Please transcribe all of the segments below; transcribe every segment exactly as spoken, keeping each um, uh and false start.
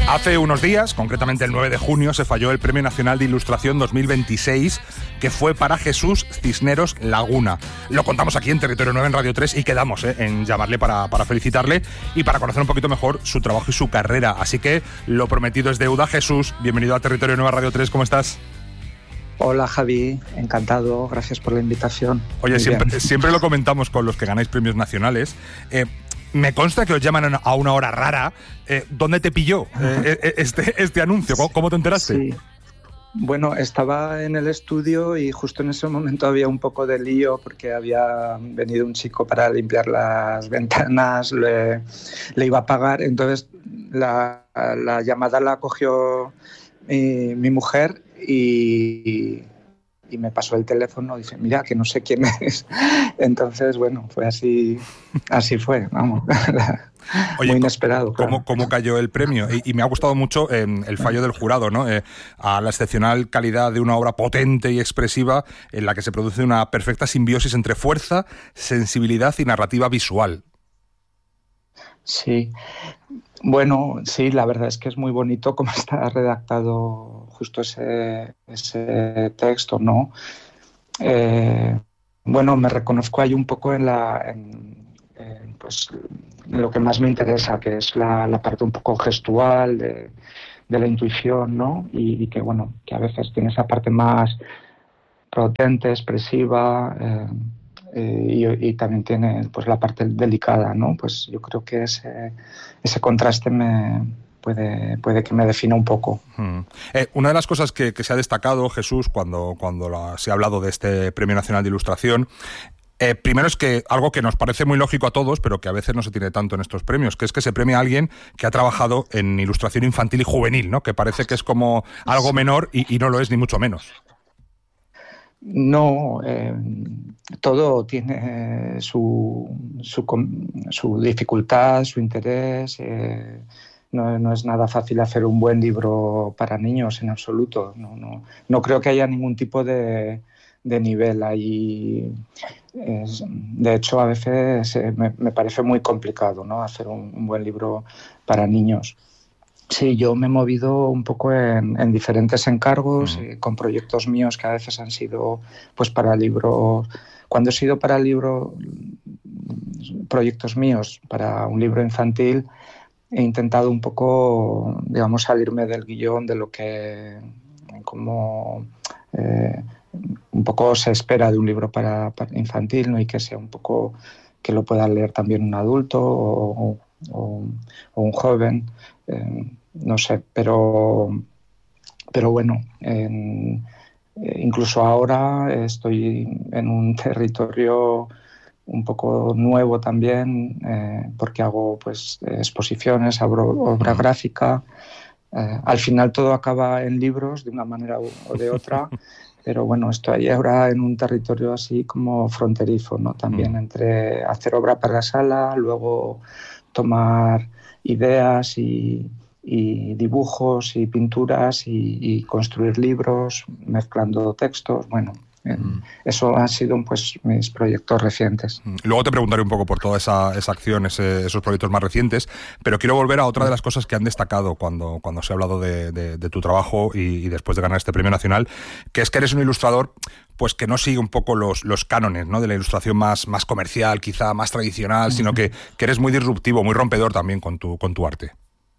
Hace unos días, concretamente el nueve de junio, se falló el Premio Nacional de Ilustración dos mil veintiséis, que fue para Jesús Cisneros Laguna. Lo contamos aquí en Territorio nueve en Radio tres y quedamos eh, en llamarle para, para felicitarle y para conocer un poquito mejor su trabajo y su carrera. Así que lo prometido es deuda. Jesús, bienvenido a Territorio nueve Radio tres, ¿cómo estás? Hola Javi, encantado, gracias por la invitación. Oye, siempre, siempre lo comentamos con los que ganáis premios nacionales. Eh, me consta que os llaman a una hora rara. Eh, ¿Dónde te pilló eh, este, este anuncio? ¿Cómo, ¿Cómo te enteraste? Sí. Bueno, estaba en el estudio y justo en ese momento había un poco de lío porque había venido un chico para limpiar las ventanas, le, le iba a pagar, entonces la, la llamada la cogió mi, mi mujer y, y me pasó el teléfono, dice, mira, que no sé quién es. Entonces, bueno, fue así, así fue, vamos. Oye, muy inesperado. ¿cómo, Claro. ¿Cómo cayó el premio? Y, y me ha gustado mucho eh, el fallo del jurado, ¿no? Eh, a la excepcional calidad de una obra potente y expresiva en la que se produce una perfecta simbiosis entre fuerza, sensibilidad y narrativa visual. Sí, bueno, sí, la verdad es que es muy bonito cómo está redactado justo ese, ese texto, ¿no? Eh, bueno, me reconozco ahí un poco en la... En, en, pues, lo que más me interesa, que es la, la parte un poco gestual de, de la intuición, ¿no? Y, y que, bueno, que a veces tiene esa parte más potente, expresiva, eh, eh, y, y también tiene pues la parte delicada, ¿no? Pues yo creo que ese, ese contraste me... Puede, puede que me defina un poco. Hmm. Eh, una de las cosas que, que se ha destacado, Jesús, cuando, cuando la, se ha hablado de este Premio Nacional de Ilustración, eh, primero es que algo que nos parece muy lógico a todos, pero que a veces no se tiene tanto en estos premios, que es que se premia a alguien que ha trabajado en ilustración infantil y juvenil, ¿no? Que parece que es como algo menor y, y no lo es ni mucho menos. No, eh, todo tiene su, su, su dificultad, su interés. Eh, no, no es nada fácil hacer un buen libro para niños en absoluto. No, no, no creo que haya ningún tipo de, de nivel ahí. Es, de hecho, a veces eh, me, me parece muy complicado, ¿no? Hacer un, un buen libro para niños. Sí, yo me he movido un poco en, en diferentes encargos, uh-huh. eh, con proyectos míos que a veces han sido pues para libros. Cuando he sido para libro, proyectos míos para un libro infantil, he intentado un poco, digamos, salirme del guión, de lo que como eh, un poco se espera de un libro para, para infantil, ¿no? Y que sea un poco que lo pueda leer también un adulto o, o, o un joven. Eh, no sé, pero, pero bueno, en, eh, incluso ahora estoy en un territorio un poco nuevo también, eh, porque hago pues exposiciones, hago obra gráfica. Eh, al final todo acaba en libros de una manera o de otra, pero bueno, estoy ahora en un territorio así como fronterizo, ¿no? También entre hacer obra para la sala, luego tomar ideas y, y dibujos y pinturas y, y construir libros, mezclando textos, bueno. Mm. Eso han sido pues mis proyectos recientes. Luego te preguntaré un poco por toda esa, esa acción, ese, esos proyectos más recientes, pero quiero volver a otra de las cosas que han destacado cuando, cuando se ha hablado de, de, de tu trabajo y, y después de ganar este premio nacional, que es que eres un ilustrador pues que no sigue un poco los, los cánones, ¿no? De la ilustración más, más comercial, quizá más tradicional, sino que, que eres muy disruptivo, muy rompedor también con tu, con tu arte.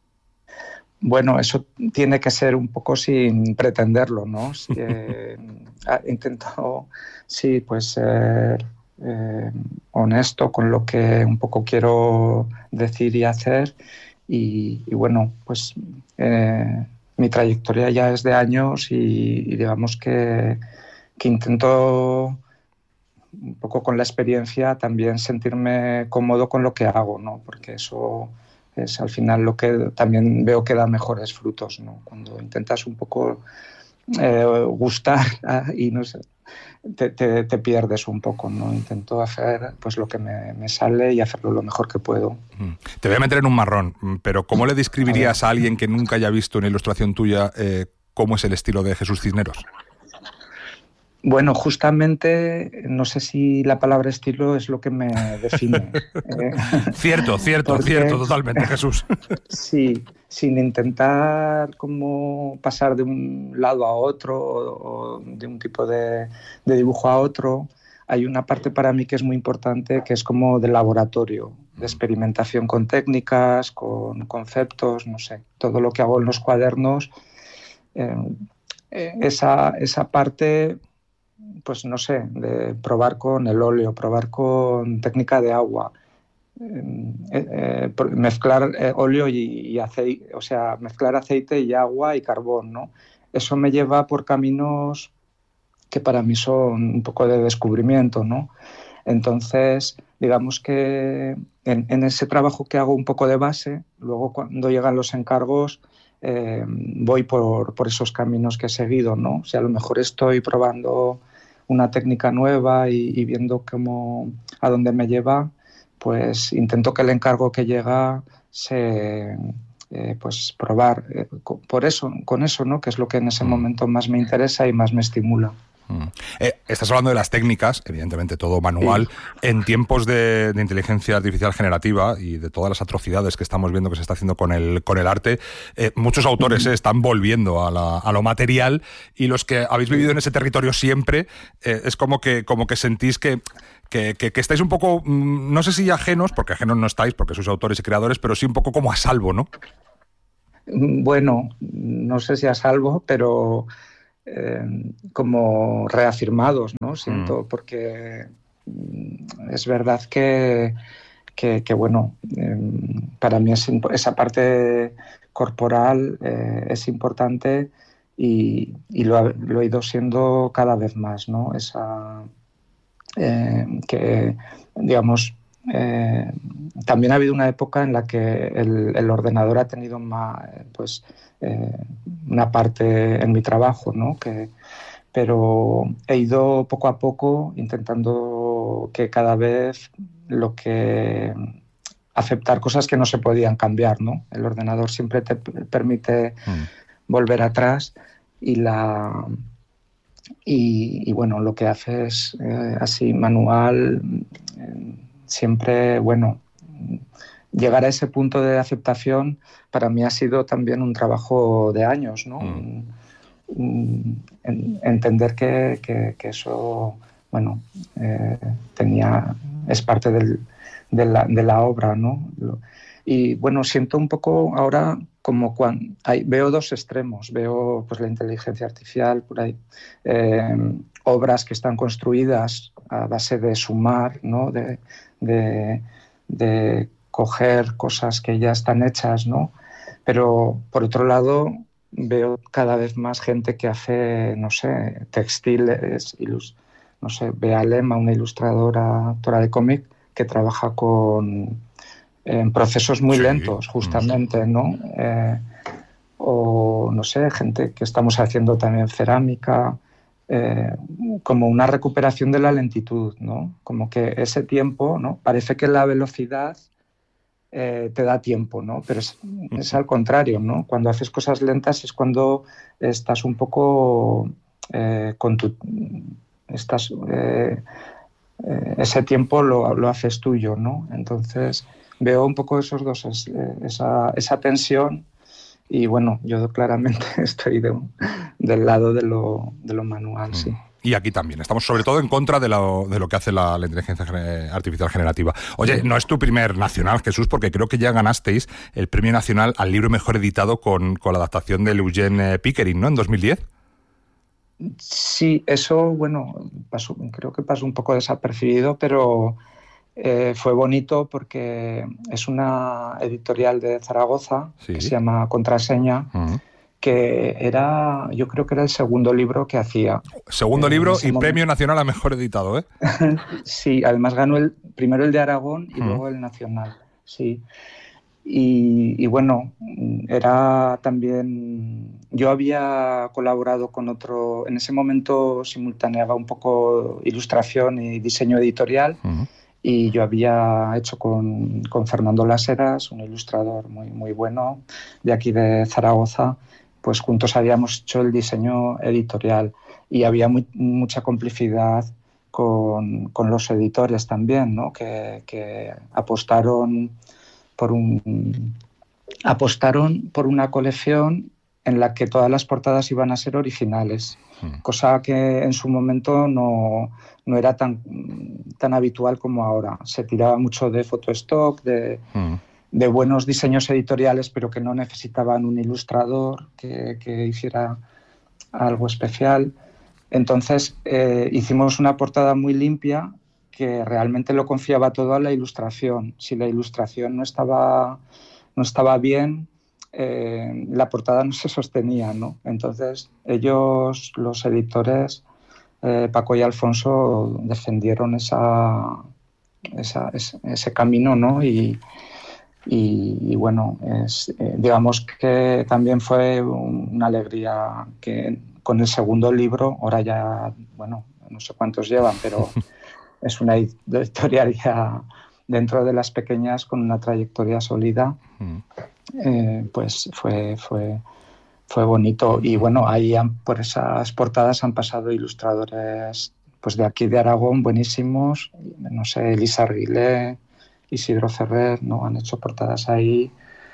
Bueno, eso tiene que ser un poco sin pretenderlo, ¿no? Sí, eh, he intentado, sí, pues ser eh, honesto con lo que un poco quiero decir y hacer y, y bueno, pues eh, mi trayectoria ya es de años y, y digamos que, que intento un poco con la experiencia también sentirme cómodo con lo que hago, ¿no? Porque eso es al final lo que también veo que da mejores frutos, ¿no? Cuando intentas un poco eh, gustar y no sé, te, te, te pierdes un poco, ¿no? Intento hacer pues lo que me, me sale y hacerlo lo mejor que puedo. Te voy a meter en un marrón, pero ¿cómo le describirías a, a alguien que nunca haya visto una ilustración tuya eh, cómo es el estilo de Jesús Cisneros? Bueno, justamente, no sé si la palabra estilo es lo que me define. eh, Cierto, cierto, porque, cierto, totalmente, Jesús. Sí, sin intentar como pasar de un lado a otro o, o de un tipo de, de dibujo a otro, hay una parte para mí que es muy importante, que es como de laboratorio, de experimentación con técnicas, con conceptos, no sé, todo lo que hago en los cuadernos. Eh, eh, esa, esa parte, pues no sé, de probar con el óleo, probar con técnica de agua, eh, eh, mezclar eh, óleo y, y aceite, o sea, mezclar aceite y agua y carbón, ¿no? Eso me lleva por caminos que para mí son un poco de descubrimiento, ¿no? Entonces, digamos que en, en ese trabajo que hago un poco de base, luego cuando llegan los encargos, eh, voy por, por esos caminos que he seguido, ¿no? O sea, a lo mejor estoy probando una técnica nueva y, y viendo cómo, a dónde me lleva, pues intento que el encargo que llega se... Eh, pues probar eh, por eso, con eso, ¿no? Que es lo que en ese momento más me interesa y más me estimula. Eh, estás hablando de las técnicas, evidentemente todo manual, sí. En tiempos de, de inteligencia artificial generativa y de todas las atrocidades que estamos viendo que se está haciendo con el, con el arte, eh, muchos autores eh, están volviendo a, la, a lo material, y los que habéis vivido en ese territorio siempre, eh, es como que, como que sentís que... Que, que, que estáis un poco, no sé si ajenos, porque ajenos no estáis, porque sois autores y creadores, pero sí un poco como a salvo, ¿no? Bueno, no sé si a salvo, pero eh, como reafirmados, ¿no? Siento, mm. porque es verdad que, que, que bueno, eh, para mí es, esa parte corporal eh, es importante y, y lo, lo he ido siendo cada vez más, ¿no? Esa... Eh, que, digamos, eh, también ha habido una época en la que el, el ordenador ha tenido más, pues, eh, una parte en mi trabajo, ¿no? Que, pero he ido poco a poco intentando que cada vez lo que... aceptar cosas que no se podían cambiar, ¿no? El ordenador siempre te permite mm. volver atrás y la... Y, y bueno, lo que hace es eh, así manual, eh, siempre, bueno, llegar a ese punto de aceptación para mí ha sido también un trabajo de años, ¿no? Mm. En, en, entender que, que, que eso, bueno, eh, tenía, es parte del, de, la, de la obra, ¿no? Y bueno, siento un poco ahora como cuando hay, veo dos extremos, veo pues la inteligencia artificial por ahí, eh, obras que están construidas a base de sumar, ¿no? de, de, de coger cosas que ya están hechas, ¿no? Pero por otro lado veo cada vez más gente que hace, no sé, textiles, ilus, no sé, Bea Lema, una ilustradora, autora de cómic, que trabaja con en procesos muy sí. lentos, justamente, ¿no? Eh, o, no sé, gente que estamos haciendo también cerámica, eh, como una recuperación de la lentitud, ¿no? Como que ese tiempo, ¿no? Parece que la velocidad eh, te da tiempo, ¿no? Pero es, es al contrario, ¿no? Cuando haces cosas lentas es cuando estás un poco eh, con tu... Estás, eh, eh, ese tiempo lo, lo haces tuyo, ¿no? Entonces... veo un poco esos dos, esa, esa tensión y bueno, yo claramente estoy de, del lado de lo, de lo manual, sí. Y aquí también, estamos sobre todo en contra de lo, de lo que hace la, la inteligencia artificial generativa. Oye, no es tu primer nacional, Jesús, porque creo que ya ganasteis el premio nacional al libro mejor editado con, con la adaptación de Eugene Pickering, ¿no? En dos mil diez. Sí, eso, bueno, pasó, creo que pasó un poco desapercibido, pero... Eh, fue bonito porque es una editorial de Zaragoza sí. que se llama Contraseña, uh-huh. que era, yo creo que era el segundo libro que hacía. Segundo eh, libro y momento. Premio nacional a mejor editado, ¿eh? Sí, además ganó el primero el de Aragón y uh-huh. luego el nacional, sí. Y, y bueno, era también... Yo había colaborado con otro... En ese momento simultaneaba un poco ilustración y diseño editorial. Uh-huh. Y yo había hecho con, con Fernando Las Heras, un ilustrador muy, muy bueno de aquí de Zaragoza, pues juntos habíamos hecho el diseño editorial y había muy, mucha complicidad con, con los editores también, ¿no? que, que apostaron por un apostaron por una colección en la que todas las portadas iban a ser originales, mm. cosa que en su momento no, no era tan, tan habitual como ahora. Se tiraba mucho de photostock, de, mm. de buenos diseños editoriales, pero que no necesitaban un ilustrador que, que hiciera algo especial. Entonces eh, hicimos una portada muy limpia que realmente lo confiaba todo a la ilustración. Si la ilustración no estaba, no estaba bien, eh, la portada no se sostenía, ¿no? Entonces ellos, los editores, eh, Paco y Alfonso, defendieron esa, esa, ese, ese camino, ¿no? Y, y, y bueno, es, eh, digamos que también fue una alegría que con el segundo libro, ahora ya, bueno, no sé cuántos llevan, pero es una editorial ya dentro de las pequeñas con una trayectoria sólida, eh, pues fue, fue, fue bonito. Y bueno, ahí han, por esas portadas han pasado ilustradores pues de aquí de Aragón buenísimos, no sé, Elisa Arguilé, Isidro Ferrer, ¿no? Han hecho portadas ahí,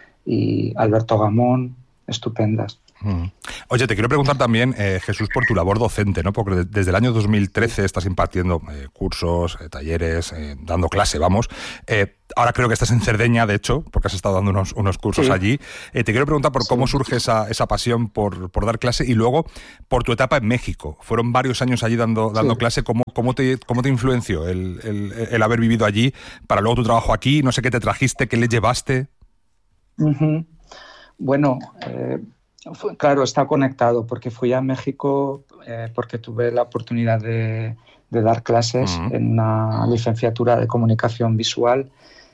y Alberto Gamón, estupendas. Mm. Oye, te quiero preguntar también, eh, Jesús, por tu labor docente, ¿no? Porque de, desde el año dos mil trece estás impartiendo eh, cursos, eh, talleres, eh, dando clase, vamos. Eh, ahora creo que estás en Cerdeña, de hecho, porque has estado dando unos, unos cursos sí. allí. Eh, te quiero preguntar por sí. cómo surge esa, esa pasión por, por dar clase y luego por tu etapa en México. Fueron varios años allí dando, dando sí. clase. ¿Cómo, cómo, te, ¿Cómo te influenció el, el, el haber vivido allí para luego tu trabajo aquí? No sé qué te trajiste, qué le llevaste. Uh-huh. Bueno... Eh... Fue, claro, está conectado porque fui a México eh, porque tuve la oportunidad de, de dar clases uh-huh. en una licenciatura de comunicación visual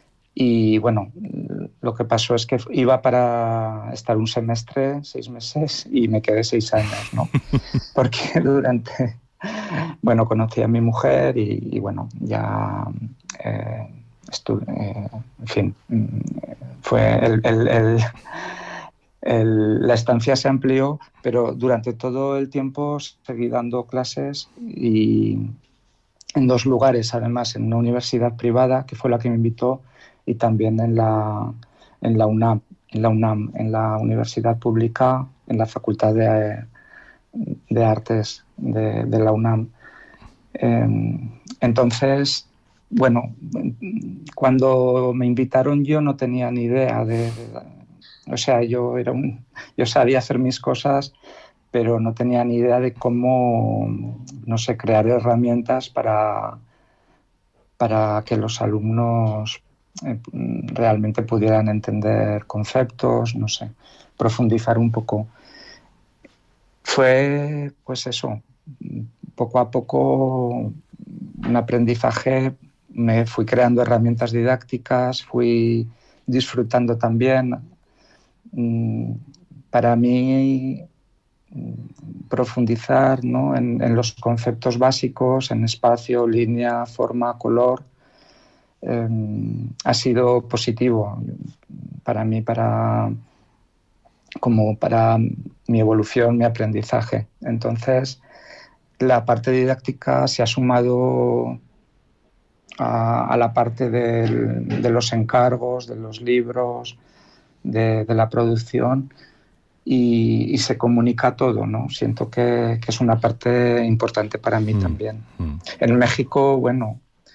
y bueno, lo que pasó es que iba para estar un semestre, seis meses y me quedé seis años, ¿no? Porque durante, bueno, conocí a mi mujer y, y bueno, ya eh, estuve, eh, en fin, fue el... el, el El, la estancia se amplió, pero durante todo el tiempo seguí dando clases y en dos lugares, además, en una universidad privada, que fue la que me invitó, y también en la, en la UNAM, en la UNAM, en la universidad pública, en la Facultad de, de Artes de, de la UNAM. Eh, entonces, bueno, cuando me invitaron yo no tenía ni idea de... de O sea, yo, era un, yo sabía hacer mis cosas, pero no tenía ni idea de cómo, no sé, crear herramientas para, para que los alumnos eh, realmente pudieran entender conceptos, no sé, profundizar un poco. Fue, pues eso, poco a poco un aprendizaje, me fui creando herramientas didácticas, fui disfrutando también. Para mí, profundizar, ¿no? en, en los conceptos básicos, en espacio, línea, forma, color, eh, ha sido positivo para mí, para, como para mi evolución, mi aprendizaje. Entonces, la parte didáctica se ha sumado a, a la parte del, de los encargos, de los libros, De, de la producción y, y se comunica todo, ¿no? Siento que, que es una parte importante para mí mm. también. Mm. En México, bueno,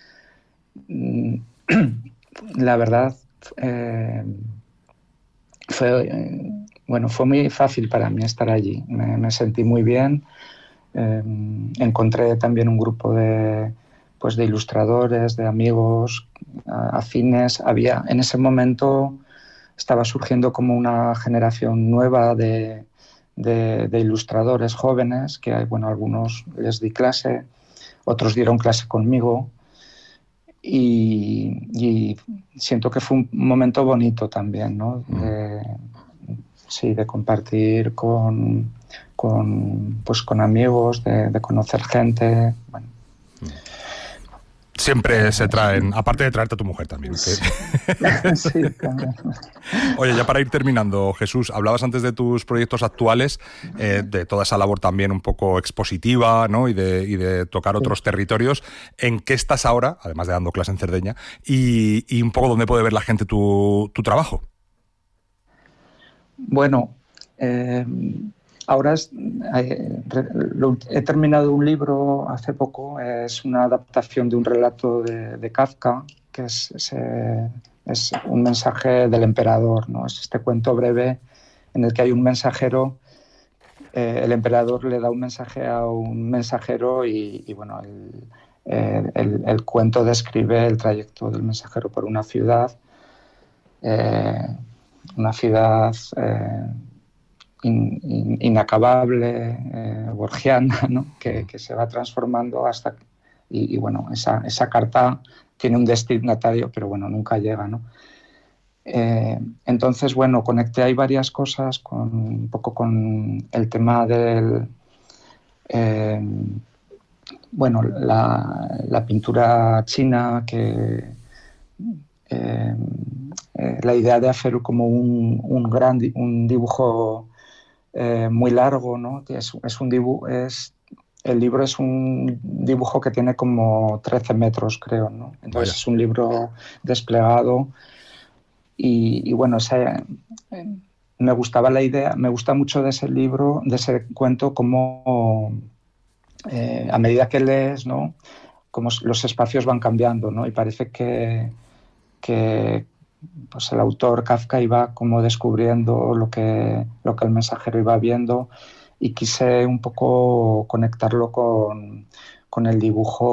la verdad eh, fue, eh, bueno, fue muy fácil para mí estar allí. Me, me sentí muy bien. Eh, encontré también un grupo de, pues, de ilustradores, de amigos afines. Había en ese momento... Estaba surgiendo como una generación nueva de, de, de ilustradores jóvenes, que bueno, algunos les di clase, otros dieron clase conmigo y, y siento que fue un momento bonito también, ¿no? De, sí, de compartir con, con, pues con amigos, de, de conocer gente. Bueno. Siempre se traen, aparte de traerte a tu mujer también. Que... Sí, también. Oye, ya para ir terminando, Jesús, hablabas antes de tus proyectos actuales, eh, de toda esa labor también un poco expositiva, ¿no? y, de, y de tocar otros sí. territorios. ¿En qué estás ahora, además de dando clase en Cerdeña, y, y un poco dónde puede ver la gente tu, tu trabajo? Bueno, eh, ahora es, eh, lo, he terminado un libro hace poco, es una adaptación de un relato de, de Kafka, que es, es, eh, es un mensaje del emperador, ¿no? Es este cuento breve en el que hay un mensajero, eh, el emperador le da un mensaje a un mensajero y, y bueno, el, eh, el, el cuento describe el trayecto del mensajero por una ciudad, eh, una ciudad... Eh, In, in, inacabable, eh, borgiana, ¿no? que, que se va transformando hasta... Y, y bueno, esa, esa carta tiene un destinatario, pero bueno, nunca llega, ¿no? Eh, entonces, bueno, conecté ahí varias cosas, con, un poco con el tema del... Eh, bueno, la, la pintura china, que... Eh, eh, la idea de hacer como un, un gran un dibujo Eh, muy largo, ¿no? Es, es un dibujo, es, el libro es un dibujo que tiene como trece metros, creo, ¿no? Entonces Vaya. Es un libro desplegado y, y bueno, ese, eh, me gustaba la idea, me gusta mucho de ese libro, de ese cuento, como eh, a medida que lees, ¿no? Como los espacios van cambiando, ¿no? Y parece que, que pues el autor Kafka iba como descubriendo lo que, lo que el mensajero iba viendo y quise un poco conectarlo con, con el dibujo